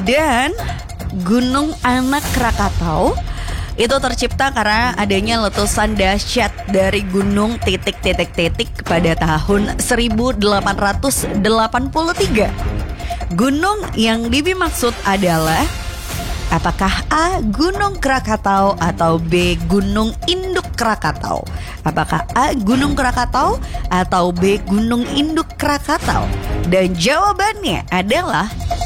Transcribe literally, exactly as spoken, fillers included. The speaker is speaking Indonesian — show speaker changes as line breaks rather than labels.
Dan Gunung Anak Krakatau itu tercipta karena adanya letusan dahsyat dari gunung titik-titik-titik pada tahun seribu delapan ratus delapan puluh tiga. Gunung yang dimaksud adalah apakah A. Gunung Krakatau atau B. Gunung Induk Krakatau? Apakah A. Gunung Krakatau atau B. Gunung Induk Krakatau? Dan jawabannya adalah